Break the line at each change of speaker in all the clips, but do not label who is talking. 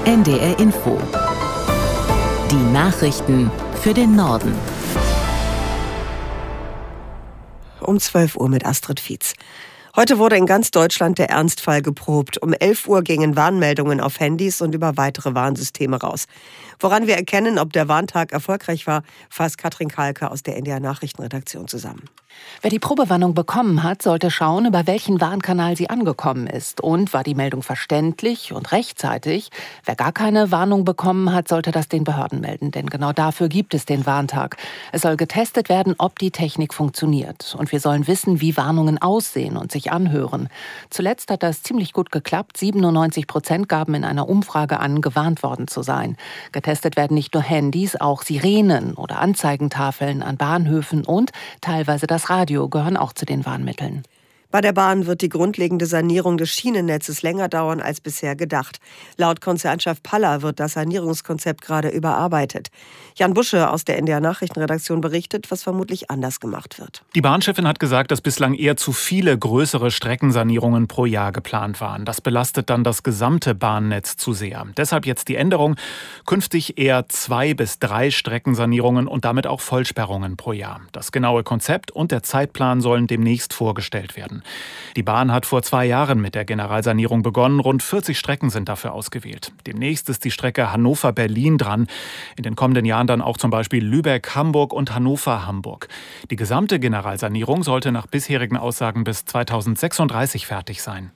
NDR Info. Die Nachrichten für den Norden.
Um 12 Uhr mit Astrid Fietz. Heute wurde in ganz Deutschland der Ernstfall geprobt. Um 11 Uhr gingen Warnmeldungen auf Handys und über weitere Warnsysteme raus. Woran wir erkennen, ob der Warntag erfolgreich war, fasst Katrin Kalke aus der NDR Nachrichtenredaktion zusammen.
Wer die Probewarnung bekommen hat, sollte schauen, über welchen Warnkanal sie angekommen ist. Und war die Meldung verständlich und rechtzeitig? Wer gar keine Warnung bekommen hat, sollte das den Behörden melden. Denn genau dafür gibt es den Warntag. Es soll getestet werden, ob die Technik funktioniert. Und wir sollen wissen, wie Warnungen aussehen und sich anhören. Zuletzt hat das ziemlich gut geklappt. 97% gaben in einer Umfrage an, gewarnt worden zu sein. Getestet werden nicht nur Handys, auch Sirenen oder Anzeigentafeln an Bahnhöfen und teilweise das Radio gehören auch zu den Warnmitteln.
Bei der Bahn wird die grundlegende Sanierung des Schienennetzes länger dauern als bisher gedacht. Laut Konzernchef Paller wird das Sanierungskonzept gerade überarbeitet. Jan Busche aus der NDR Nachrichtenredaktion berichtet, was vermutlich anders gemacht wird.
Die Bahnchefin hat gesagt, dass bislang eher zu viele größere Streckensanierungen pro Jahr geplant waren. Das belastet dann das gesamte Bahnnetz zu sehr. Deshalb jetzt die Änderung. Künftig eher 2 bis 3 Streckensanierungen und damit auch Vollsperrungen pro Jahr. Das genaue Konzept und der Zeitplan sollen demnächst vorgestellt werden. Die Bahn hat vor 2 Jahren mit der Generalsanierung begonnen. Rund 40 Strecken sind dafür ausgewählt. Demnächst ist die Strecke Hannover-Berlin dran. In den kommenden Jahren dann auch zum Beispiel Lübeck-Hamburg und Hannover-Hamburg. Die gesamte Generalsanierung sollte nach bisherigen Aussagen bis 2036 fertig sein.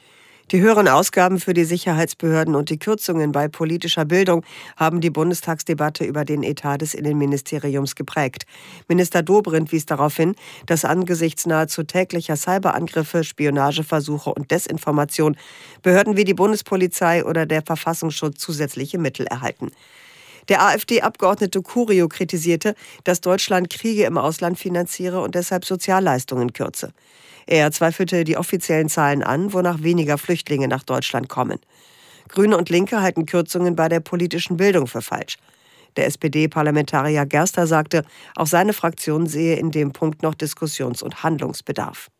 Die höheren Ausgaben für die Sicherheitsbehörden und die Kürzungen bei politischer Bildung haben die Bundestagsdebatte über den Etat des Innenministeriums geprägt. Minister Dobrindt wies darauf hin, dass angesichts nahezu täglicher Cyberangriffe, Spionageversuche und Desinformation Behörden wie die Bundespolizei oder der Verfassungsschutz zusätzliche Mittel erhalten. Der AfD-Abgeordnete Curio kritisierte, dass Deutschland Kriege im Ausland finanziere und deshalb Sozialleistungen kürze. Er zweifelte die offiziellen Zahlen an, wonach weniger Flüchtlinge nach Deutschland kommen. Grüne und Linke halten Kürzungen bei der politischen Bildung für falsch. Der SPD-Parlamentarier Gerster sagte, auch seine Fraktion sehe in dem Punkt noch Diskussions- und Handlungsbedarf.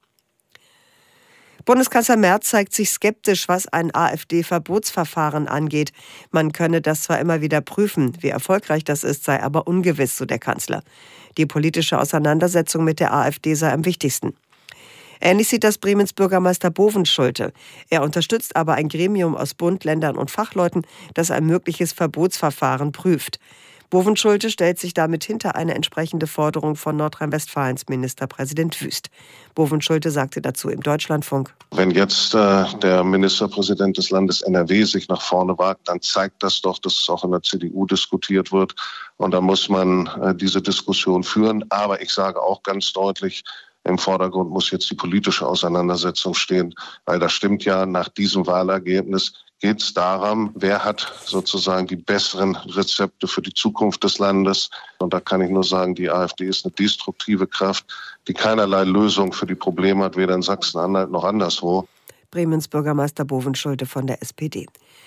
Bundeskanzler Merz zeigt sich skeptisch, was ein AfD-Verbotsverfahren angeht. Man könne das zwar immer wieder prüfen, wie erfolgreich das ist, sei aber ungewiss, so der Kanzler. Die politische Auseinandersetzung mit der AfD sei am wichtigsten. Ähnlich sieht das Bremens Bürgermeister Bovenschulte. Er unterstützt aber ein Gremium aus Bund, Ländern und Fachleuten, das ein mögliches Verbotsverfahren prüft. Bovenschulte stellt sich damit hinter eine entsprechende Forderung von Nordrhein-Westfalens Ministerpräsident Wüst. Bovenschulte sagte dazu im Deutschlandfunk:
Wenn jetzt der Ministerpräsident des Landes NRW sich nach vorne wagt, dann zeigt das doch, dass es auch in der CDU diskutiert wird. Und da muss man diese Diskussion führen. Aber ich sage auch ganz deutlich, im Vordergrund muss jetzt die politische Auseinandersetzung stehen, weil das stimmt ja, nach diesem Wahlergebnis geht es darum, wer hat sozusagen die besseren Rezepte für die Zukunft des Landes. Und da kann ich nur sagen, die AfD ist eine destruktive Kraft, die keinerlei Lösung für die Probleme hat, weder in Sachsen-Anhalt noch anderswo.
Bremens Bürgermeister Bovenschulte von der SPD.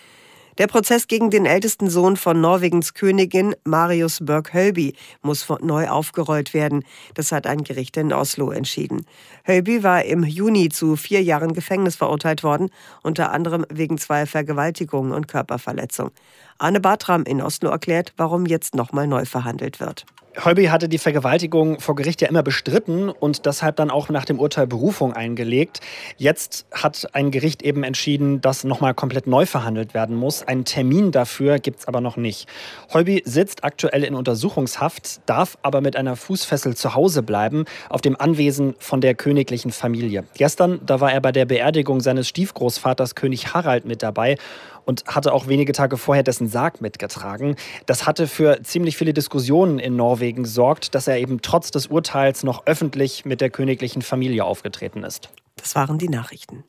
Der Prozess gegen den ältesten Sohn von Norwegens Königin, Marius Berg-Hølby, muss neu aufgerollt werden. Das hat ein Gericht in Oslo entschieden. Hølby war im Juni zu 4 Jahren Gefängnis verurteilt worden, unter anderem wegen 2 Vergewaltigungen und Körperverletzung. Arne Bartram in Oslo erklärt, warum jetzt nochmal neu verhandelt wird.
Hølby hatte die Vergewaltigung vor Gericht ja immer bestritten und deshalb dann auch nach dem Urteil Berufung eingelegt. Jetzt hat ein Gericht eben entschieden, dass nochmal komplett neu verhandelt werden muss. Einen Termin dafür gibt es aber noch nicht. Hølby sitzt aktuell in Untersuchungshaft, darf aber mit einer Fußfessel zu Hause bleiben, auf dem Anwesen von der königlichen Familie. Gestern, da war er bei der Beerdigung seines Stiefgroßvaters König Harald mit dabei und hatte auch wenige Tage vorher dessen Sarg mitgetragen. Das hatte für ziemlich viele Diskussionen in Norwegen gesorgt, dass er eben trotz des Urteils noch öffentlich mit der königlichen Familie aufgetreten ist.
Das waren die Nachrichten.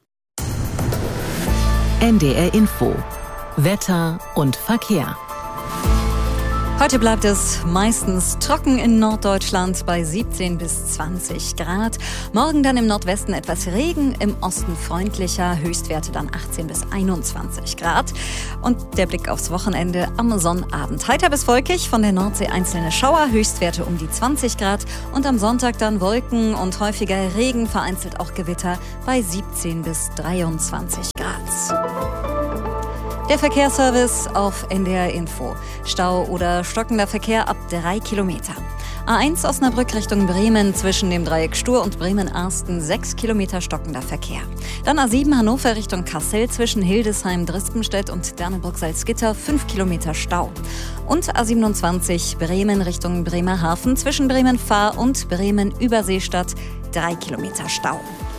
NDR Info. Wetter und Verkehr.
Heute bleibt es meistens trocken in Norddeutschland bei 17 bis 20 Grad. Morgen dann im Nordwesten etwas Regen, im Osten freundlicher, Höchstwerte dann 18 bis 21 Grad. Und der Blick aufs Wochenende am Sonnabend. Heiter bis wolkig, von der Nordsee einzelne Schauer, Höchstwerte um die 20 Grad. Und am Sonntag dann Wolken und häufiger Regen, vereinzelt auch Gewitter bei 17 bis 23 Grad. Der Verkehrsservice auf NDR Info. Stau oder stockender Verkehr ab 3 Kilometer. A1 Osnabrück Richtung Bremen zwischen dem Dreieck Stur und Bremen-Arsten 6 Kilometer stockender Verkehr. Dann A7 Hannover Richtung Kassel zwischen Hildesheim, Drispenstedt und Derneburg-Salzgitter 5 Kilometer Stau. Und A27 Bremen Richtung Bremerhaven zwischen Bremen-Fahr und Bremen-Überseestadt 3 Kilometer Stau.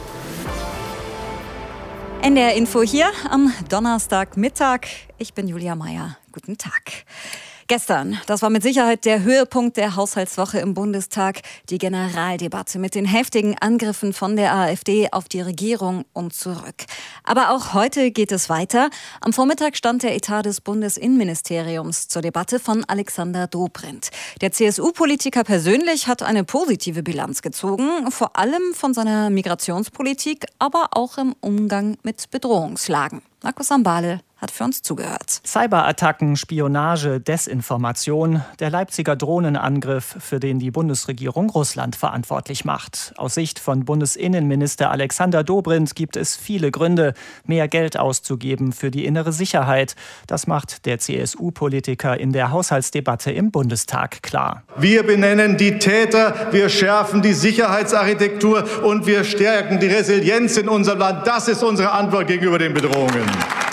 NDR Info hier am Donnerstagmittag. Ich bin Julia Meyer. Guten Tag. Gestern, das war mit Sicherheit der Höhepunkt der Haushaltswoche im Bundestag, die Generaldebatte mit den heftigen Angriffen von der AfD auf die Regierung und zurück. Aber auch heute geht es weiter. Am Vormittag stand der Etat des Bundesinnenministeriums zur Debatte von Alexander Dobrindt. Der CSU-Politiker persönlich hat eine positive Bilanz gezogen, vor allem von seiner Migrationspolitik, aber auch im Umgang mit Bedrohungslagen. Markus Sambale hat für uns zugehört.
Cyberattacken, Spionage, Desinformation, der Leipziger Drohnenangriff, für den die Bundesregierung Russland verantwortlich macht. Aus Sicht von Bundesinnenminister Alexander Dobrindt gibt es viele Gründe, mehr Geld auszugeben für die innere Sicherheit. Das macht der CSU-Politiker in der Haushaltsdebatte im Bundestag klar.
Wir benennen die Täter, wir schärfen die Sicherheitsarchitektur und wir stärken die Resilienz in unserem Land. Das ist unsere Antwort gegenüber den Bedrohungen.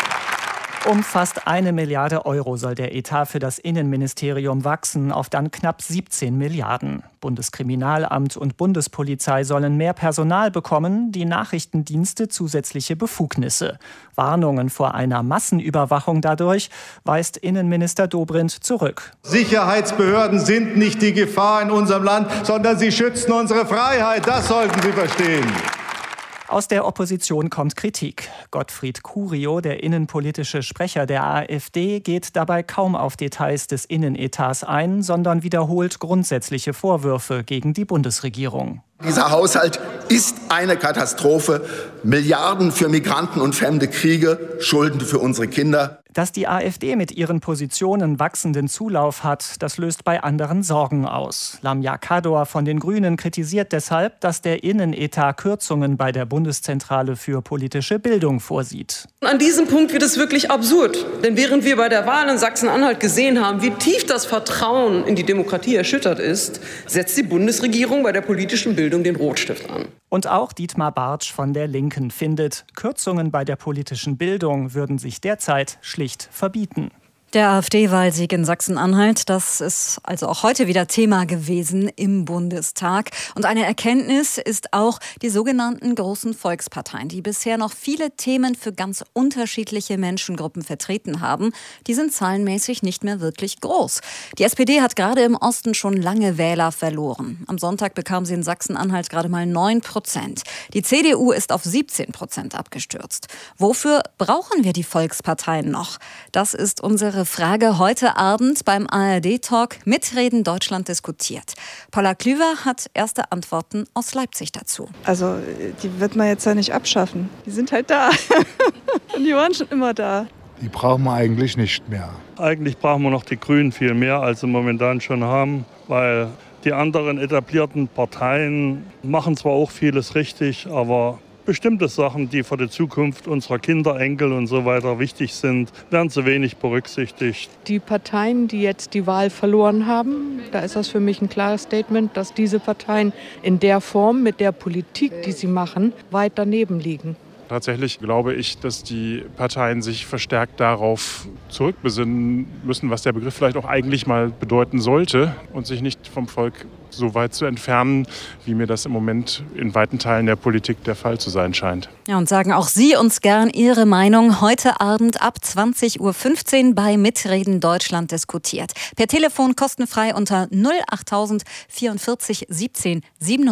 Um fast 1 Milliarde Euro soll der Etat für das Innenministerium wachsen, auf dann knapp 17 Milliarden. Bundeskriminalamt und Bundespolizei sollen mehr Personal bekommen, die Nachrichtendienste zusätzliche Befugnisse. Warnungen vor einer Massenüberwachung dadurch weist Innenminister Dobrindt zurück.
Sicherheitsbehörden sind nicht die Gefahr in unserem Land, sondern sie schützen unsere Freiheit. Das sollten Sie verstehen.
Aus der Opposition kommt Kritik. Gottfried Curio, der innenpolitische Sprecher der AfD, geht dabei kaum auf Details des Innenetats ein, sondern wiederholt grundsätzliche Vorwürfe gegen die Bundesregierung.
Dieser Haushalt ist eine Katastrophe. Milliarden für Migranten und fremde Kriege, Schulden für unsere Kinder.
Dass die AfD mit ihren Positionen wachsenden Zulauf hat, das löst bei anderen Sorgen aus. Lamia Kador von den Grünen kritisiert deshalb, dass der Innenetat Kürzungen bei der Bundeszentrale für politische Bildung vorsieht.
An diesem Punkt wird es wirklich absurd. Denn während wir bei der Wahl in Sachsen-Anhalt gesehen haben, wie tief das Vertrauen in die Demokratie erschüttert ist, setzt die Bundesregierung bei der politischen Bildung den Rotstift an.
Und auch Dietmar Bartsch von der Linken findet, Kürzungen bei der politischen Bildung würden sich derzeit schlicht verbieten.
Der AfD-Wahlsieg in Sachsen-Anhalt, das ist also auch heute wieder Thema gewesen im Bundestag. Und eine Erkenntnis ist auch die sogenannten großen Volksparteien, die bisher noch viele Themen für ganz unterschiedliche Menschengruppen vertreten haben. Die sind zahlenmäßig nicht mehr wirklich groß. Die SPD hat gerade im Osten schon lange Wähler verloren. Am Sonntag bekam sie in Sachsen-Anhalt gerade mal 9%. Die CDU ist auf 17% abgestürzt. Wofür brauchen wir die Volksparteien noch? Das ist unsere Frage heute Abend beim ARD-Talk Mitreden Deutschland diskutiert. Paula Klüver hat erste Antworten aus Leipzig dazu.
Also die wird man jetzt ja nicht abschaffen. Die sind halt da. Und die waren schon immer da.
Die brauchen wir eigentlich nicht mehr.
Eigentlich brauchen wir noch die Grünen viel mehr, als sie momentan schon haben, weil die anderen etablierten Parteien machen zwar auch vieles richtig, aber bestimmte Sachen, die für die Zukunft unserer Kinder, Enkel und so weiter wichtig sind, werden zu wenig berücksichtigt.
Die Parteien, die jetzt die Wahl verloren haben, da ist das für mich ein klares Statement, dass diese Parteien in der Form, mit der Politik, die sie machen, weit daneben liegen.
Tatsächlich glaube ich, dass die Parteien sich verstärkt darauf zurückbesinnen müssen, was der Begriff vielleicht auch eigentlich mal bedeuten sollte und sich nicht vom Volk so weit zu entfernen, wie mir das im Moment in weiten Teilen der Politik der Fall zu sein scheint.
Ja, und sagen auch Sie uns gern Ihre Meinung heute Abend ab 20.15 Uhr bei Mitreden Deutschland diskutiert. Per Telefon kostenfrei unter 08000 44 17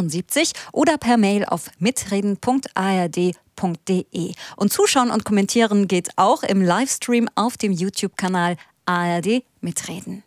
77 oder per Mail auf mitreden.ard.de. Und zuschauen und kommentieren geht auch im Livestream auf dem YouTube-Kanal ARD Mitreden.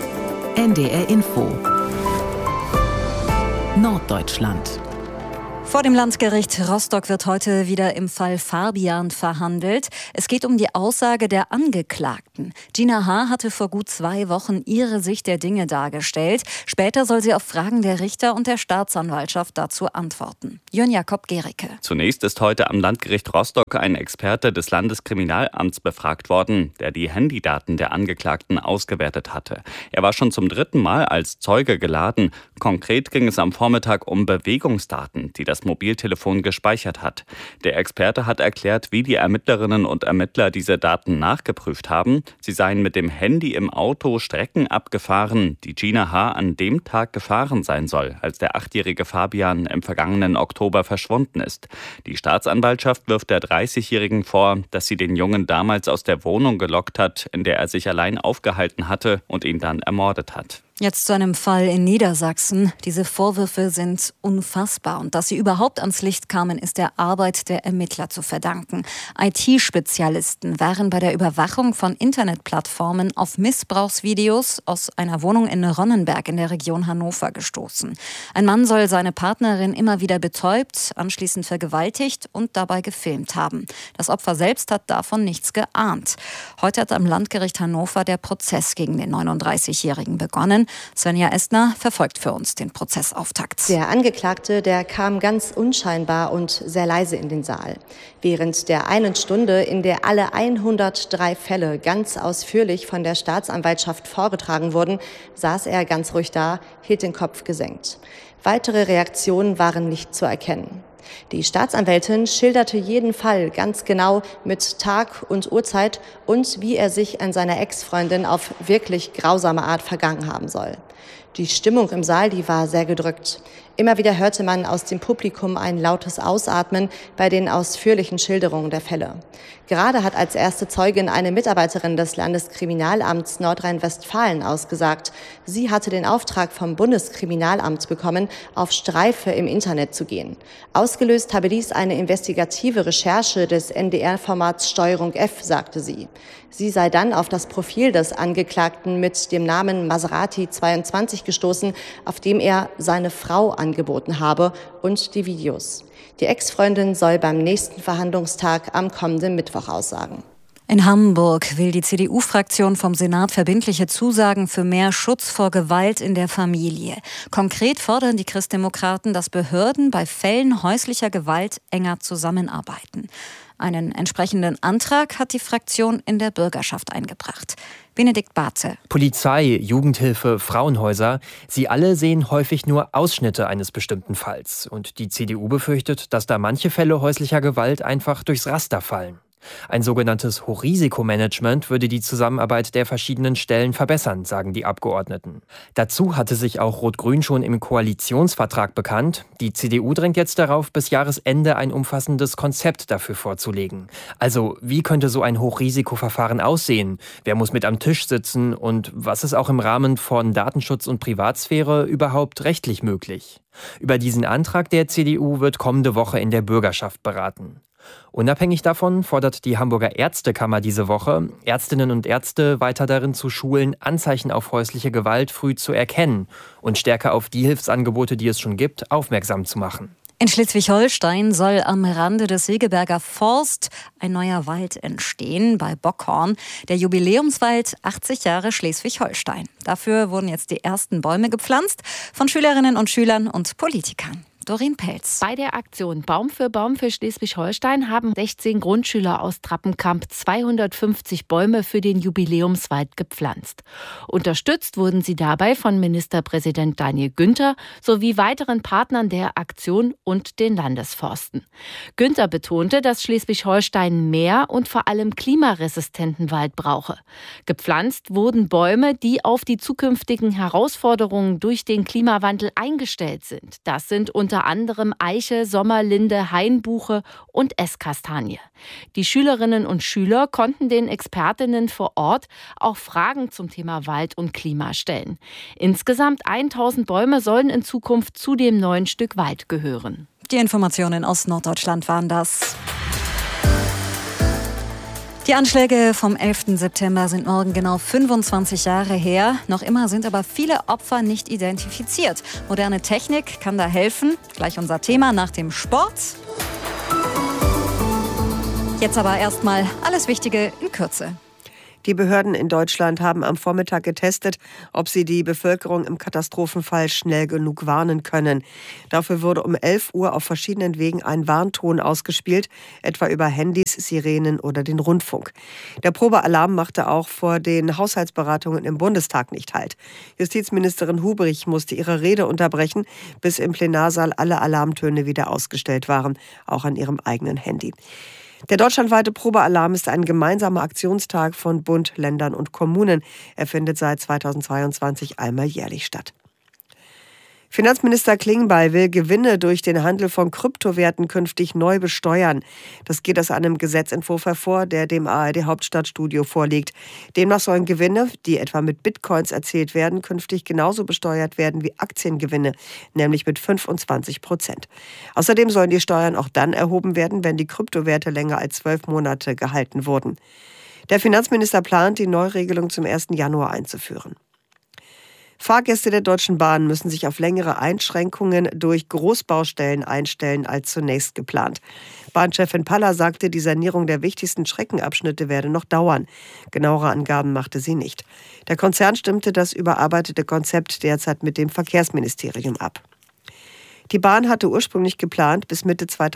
NDR Info Norddeutschland.
Vor dem Landgericht Rostock wird heute wieder im Fall Fabian verhandelt. Es geht um die Aussage der Angeklagten. Gina H. hatte vor gut 2 Wochen ihre Sicht der Dinge dargestellt. Später soll sie auf Fragen der Richter und der Staatsanwaltschaft dazu antworten. Jörn Jakob Gericke.
Zunächst ist heute am Landgericht Rostock ein Experte des Landeskriminalamts befragt worden, der die Handydaten der Angeklagten ausgewertet hatte. Er war schon zum 3. Mal als Zeuge geladen. Konkret ging es am Vormittag um Bewegungsdaten, die das Mobiltelefon gespeichert hat. Der Experte hat erklärt, wie die Ermittlerinnen und Ermittler diese Daten nachgeprüft haben. Sie seien mit dem Handy im Auto Strecken abgefahren, die Gina H. an dem Tag gefahren sein soll, als der 8-jährige Fabian im vergangenen Oktober verschwunden ist. Die Staatsanwaltschaft wirft der 30-Jährigen vor, dass sie den Jungen damals aus der Wohnung gelockt hat, in der er sich allein aufgehalten hatte und ihn dann ermordet hat.
Jetzt zu einem Fall in Niedersachsen. Diese Vorwürfe sind unfassbar. Und dass sie überhaupt ans Licht kamen, ist der Arbeit der Ermittler zu verdanken. IT-Spezialisten waren bei der Überwachung von Internetplattformen auf Missbrauchsvideos aus einer Wohnung in Ronnenberg in der Region Hannover gestoßen. Ein Mann soll seine Partnerin immer wieder betäubt, anschließend vergewaltigt und dabei gefilmt haben. Das Opfer selbst hat davon nichts geahnt. Heute hat am Landgericht Hannover der Prozess gegen den 39-Jährigen begonnen. Svenja Estner verfolgt für uns den Prozessauftakt.
Der Angeklagte, der kam ganz unscheinbar und sehr leise in den Saal. Während der einen Stunde, in der alle 103 Fälle ganz ausführlich von der Staatsanwaltschaft vorgetragen wurden, saß er ganz ruhig da, hielt den Kopf gesenkt. Weitere Reaktionen waren nicht zu erkennen. Die Staatsanwältin schilderte jeden Fall ganz genau mit Tag und Uhrzeit und wie er sich an seiner Ex-Freundin auf wirklich grausame Art vergangen haben soll. Die Stimmung im Saal, die war sehr gedrückt. Immer wieder hörte man aus dem Publikum ein lautes Ausatmen bei den ausführlichen Schilderungen der Fälle. Gerade hat als erste Zeugin eine Mitarbeiterin des Landeskriminalamts Nordrhein-Westfalen ausgesagt. Sie hatte den Auftrag vom Bundeskriminalamt bekommen, auf Streife im Internet zu gehen. Ausgelöst habe dies eine investigative Recherche des NDR-Formats Steuerung F, sagte sie. Sie sei dann auf das Profil des Angeklagten mit dem Namen Maserati 22 gestoßen, auf dem er seine Frau angeboten habe, und die Videos. Die Ex-Freundin soll beim nächsten Verhandlungstag am kommenden Mittwoch aussagen.
In Hamburg will die CDU-Fraktion vom Senat verbindliche Zusagen für mehr Schutz vor Gewalt in der Familie. Konkret fordern die Christdemokraten, dass Behörden bei Fällen häuslicher Gewalt enger zusammenarbeiten. Einen entsprechenden Antrag hat die Fraktion in der Bürgerschaft eingebracht. Benedikt Barze.
Polizei, Jugendhilfe, Frauenhäuser, sie alle sehen häufig nur Ausschnitte eines bestimmten Falls. Und die CDU befürchtet, dass da manche Fälle häuslicher Gewalt einfach durchs Raster fallen. Ein sogenanntes Hochrisikomanagement würde die Zusammenarbeit der verschiedenen Stellen verbessern, sagen die Abgeordneten. Dazu hatte sich auch Rot-Grün schon im Koalitionsvertrag bekannt. Die CDU drängt jetzt darauf, bis Jahresende ein umfassendes Konzept dafür vorzulegen. Also, wie könnte so ein Hochrisikoverfahren aussehen? Wer muss mit am Tisch sitzen? Und was ist auch im Rahmen von Datenschutz und Privatsphäre überhaupt rechtlich möglich? Über diesen Antrag der CDU wird kommende Woche in der Bürgerschaft beraten. Unabhängig davon fordert die Hamburger Ärztekammer diese Woche, Ärztinnen und Ärzte weiter darin zu schulen, Anzeichen auf häusliche Gewalt früh zu erkennen und stärker auf die Hilfsangebote, die es schon gibt, aufmerksam zu machen.
In Schleswig-Holstein soll am Rande des Segeberger Forst ein neuer Wald entstehen, bei Bockhorn. Der Jubiläumswald 80 Jahre Schleswig-Holstein. Dafür wurden jetzt die ersten Bäume gepflanzt von Schülerinnen und Schülern und Politikern. Doreen Pelz.
Bei der Aktion Baum für Schleswig-Holstein haben 16 Grundschüler aus Trappenkamp 250 Bäume für den Jubiläumswald gepflanzt. Unterstützt wurden sie dabei von Ministerpräsident Daniel Günther sowie weiteren Partnern der Aktion und den Landesforsten. Günther betonte, dass Schleswig-Holstein mehr und vor allem klimaresistenten Wald brauche. Gepflanzt wurden Bäume, die auf die zukünftigen Herausforderungen durch den Klimawandel eingestellt sind. Das sind unter anderem Eiche, Sommerlinde, Hainbuche und Esskastanie. Die Schülerinnen und Schüler konnten den Expertinnen vor Ort auch Fragen zum Thema Wald und Klima stellen. Insgesamt 1000 Bäume sollen in Zukunft zu dem neuen Stück Wald gehören.
Die Informationen aus Norddeutschland waren das. Die Anschläge vom 11. September sind morgen genau 25 Jahre her. Noch immer sind aber viele Opfer nicht identifiziert. Moderne Technik kann da helfen. Gleich unser Thema nach dem Sport. Jetzt aber erstmal alles Wichtige in Kürze.
Die Behörden in Deutschland haben am Vormittag getestet, ob sie die Bevölkerung im Katastrophenfall schnell genug warnen können. Dafür wurde um 11 Uhr auf verschiedenen Wegen ein Warnton ausgespielt, etwa über Handys, Sirenen oder den Rundfunk. Der Probealarm machte auch vor den Haushaltsberatungen im Bundestag nicht Halt. Justizministerin Hubrich musste ihre Rede unterbrechen, bis im Plenarsaal alle Alarmtöne wieder ausgestellt waren, auch an ihrem eigenen Handy. Der deutschlandweite Probealarm ist ein gemeinsamer Aktionstag von Bund, Ländern und Kommunen. Er findet seit 2022 einmal jährlich statt. Finanzminister Klingbeil will Gewinne durch den Handel von Kryptowerten künftig neu besteuern. Das geht aus einem Gesetzentwurf hervor, der dem ARD-Hauptstadtstudio vorliegt. Demnach sollen Gewinne, die etwa mit Bitcoins erzielt werden, künftig genauso besteuert werden wie Aktiengewinne, nämlich mit 25%. Außerdem sollen die Steuern auch dann erhoben werden, wenn die Kryptowerte länger als 12 Monate gehalten wurden. Der Finanzminister plant, die Neuregelung zum 1. Januar einzuführen. Fahrgäste der Deutschen Bahn müssen sich auf längere Einschränkungen durch Großbaustellen einstellen als zunächst geplant. Bahnchefin Paller sagte, die Sanierung der wichtigsten Streckenabschnitte werde noch dauern. Genauere Angaben machte sie nicht. Der Konzern stimmte das überarbeitete Konzept derzeit mit dem Verkehrsministerium ab. Die Bahn hatte ursprünglich geplant, bis Mitte der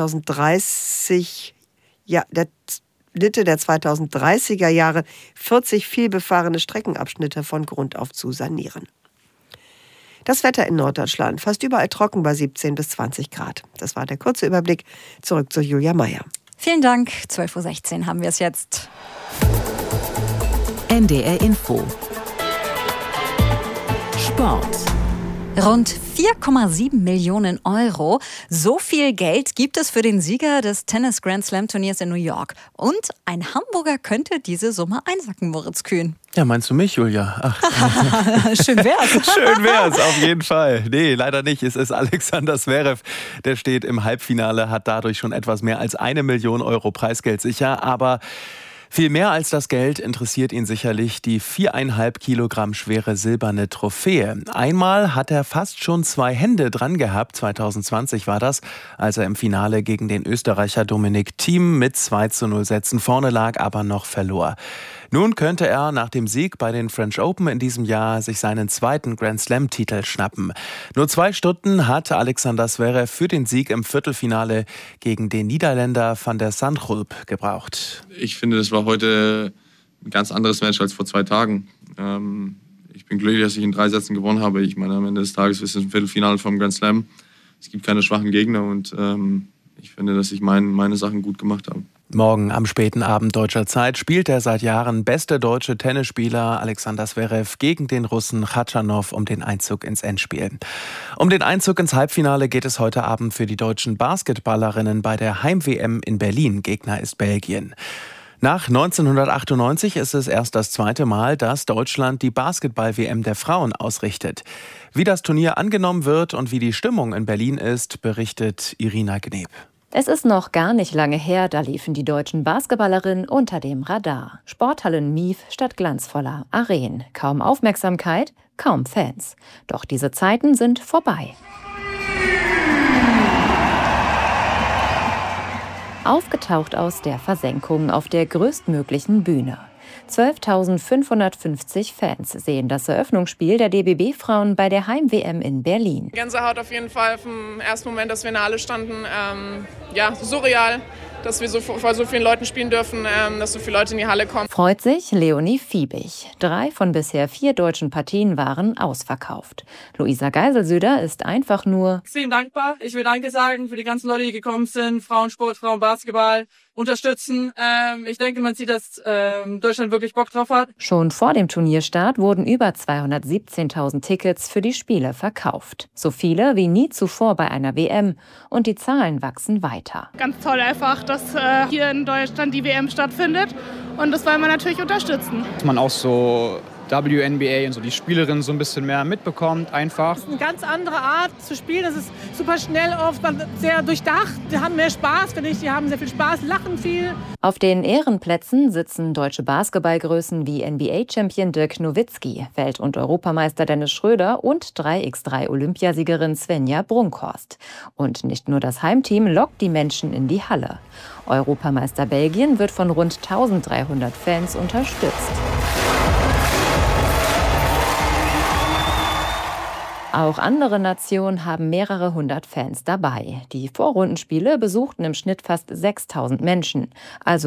2030er Jahre 40 vielbefahrene Streckenabschnitte von Grund auf zu sanieren. Das Wetter in Norddeutschland, fast überall trocken bei 17 bis 20 Grad. Das war der kurze Überblick. Zurück zu Julia Meyer.
Vielen Dank. 12.16 Uhr haben wir es jetzt.
NDR Info. Sport.
Rund 4,7 Millionen Euro. So viel Geld gibt es für den Sieger des Tennis-Grand-Slam-Turniers in New York. Und ein Hamburger könnte diese Summe einsacken, Moritz Kühn.
Ja, meinst du mich, Julia? Ach.
Schön wär's.
Schön wär's, auf jeden Fall. Nee, leider nicht. Es ist Alexander Zverev. Der steht im Halbfinale, hat dadurch schon etwas mehr als 1 Million Euro Preisgeld sicher. Aber viel mehr als das Geld interessiert ihn sicherlich die 4,5 Kilogramm schwere silberne Trophäe. Einmal hat er fast schon 2 Hände dran gehabt, 2020 war das, als er im Finale gegen den Österreicher Dominic Thiem mit 2:0 Sätzen vorne lag, aber noch verlor. Nun könnte er nach dem Sieg bei den French Open in diesem Jahr sich seinen zweiten Grand Slam-Titel schnappen. Nur 2 Stunden hat Alexander Zverev für den Sieg im Viertelfinale gegen den Niederländer Van der Zandschulp gebraucht.
Ich finde, das war heute ein ganz anderes Match als vor 2 Tagen. Ich bin glücklich, dass ich in 3 Sätzen gewonnen habe. Ich meine, am Ende des Tages ist es ein Viertelfinale vom Grand Slam. Es gibt keine schwachen Gegner und ich finde, dass ich meine Sachen gut gemacht habe.
Morgen am späten Abend deutscher Zeit spielt der seit Jahren beste deutsche Tennisspieler Alexander Zverev gegen den Russen Khachanov um den Einzug ins Endspiel. Um den Einzug ins Halbfinale geht es heute Abend für die deutschen Basketballerinnen bei der Heim-WM in Berlin. Gegner ist Belgien. Nach 1998 ist es erst das 2. Mal, dass Deutschland die Basketball-WM der Frauen ausrichtet. Wie das Turnier angenommen wird und wie die Stimmung in Berlin ist, berichtet Irina Gneb.
Es ist noch gar nicht lange her, da liefen die deutschen Basketballerinnen unter dem Radar. Sporthallen Mief statt glanzvoller Arenen. Kaum Aufmerksamkeit, kaum Fans. Doch diese Zeiten sind vorbei. Aufgetaucht aus der Versenkung auf der größtmöglichen Bühne. 12.550 Fans sehen das Eröffnungsspiel der DBB-Frauen bei der Heim-WM in Berlin.
Gänsehaut auf jeden Fall vom ersten Moment, dass wir in der Halle standen. Surreal, dass wir vor so vielen Leuten spielen dürfen, dass so viele Leute in die Halle kommen.
Freut sich Leonie Fiebig. 3 von bisher 4 deutschen Partien waren ausverkauft. Luisa Geiselsöder ist einfach nur
extrem dankbar. Ich will Danke sagen für die ganzen Leute, die gekommen sind. Frauensport, Frauenbasketball unterstützen. Ich denke, man sieht, dass Deutschland wirklich Bock drauf hat.
Schon vor dem Turnierstart wurden über 217.000 Tickets für die Spiele verkauft. So viele wie nie zuvor bei einer WM. Und die Zahlen wachsen weiter.
Ganz toll einfach, dass hier in Deutschland die WM stattfindet. Und das wollen wir natürlich unterstützen.
Dass man auch so
WNBA und so die Spielerinnen so ein bisschen mehr mitbekommt einfach.
Das ist eine ganz andere Art zu spielen. Das ist super schnell, oft sehr durchdacht. Die haben mehr Spaß, finde ich. Die haben sehr viel Spaß, lachen viel.
Auf den Ehrenplätzen sitzen deutsche Basketballgrößen wie NBA-Champion Dirk Nowitzki, Welt- und Europameister Dennis Schröder und 3x3-Olympiasiegerin Svenja Brunkhorst. Und nicht nur das Heimteam lockt die Menschen in die Halle. Europameister Belgien wird von rund 1300 Fans unterstützt. Auch andere Nationen haben mehrere hundert Fans dabei. Die Vorrundenspiele besuchten im Schnitt fast 6000 Menschen, also